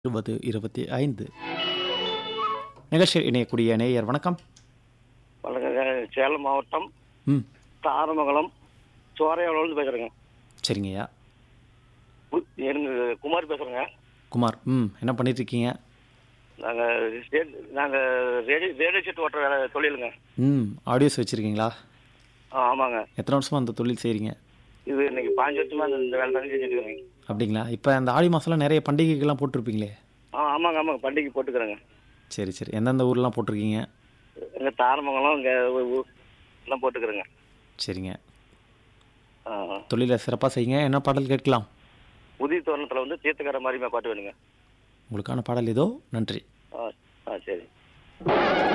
2025 நிகழ்ச்சியில் இணையக்கூடிய நேயர் வணக்கம். வணக்கங்க. சேலம் மாவட்டம் ம் தாரமங்கலம் சோரையாவிலேருந்து பேசுகிறேங்க. சரிங்கய்யா. எனக்கு குமார் பேசுகிறேங்க. குமார், என்ன பண்ணிட்டு இருக்கீங்க? நாங்கள் ரேடியோ செட் ஓட்டுற வேலை தொழிலுங்க. ஆடியோஸ் வச்சுருக்கீங்களா? ஆமாங்க. எத்தனை வருஷமாக அந்த தொழில் செய்கிறீங்க? இது இன்னைக்கு 5 வருஷமாக இந்த வேலை தான் செஞ்சுட்டு இருக்கேங்க. அப்படிங்களா? இப்போ அந்த ஆடி மாதம்லாம் நிறைய பண்டிகைகள்லாம் போட்டிருப்பீங்களே? ஆமாங்க பண்டிகை போட்டுக்கிறேங்க. சரி சரி. எந்தெந்த ஊர்லாம் போட்டிருக்கீங்க? எங்கள் தாரமங்கலம் இங்கே எல்லாம் போட்டுக்கிறேங்க. சரிங்க. ஆ, தொழிலை சிறப்பாக செய்யுங்க. என்ன பாடல் கேட்கலாம்? புதிய தோரணத்தில் வந்து தீர்த்தக்கார மாதிரியுமே பாட்டு வேணுங்க. உங்களுக்கான பாடல் இதோ. நன்றி. ஆ சரி.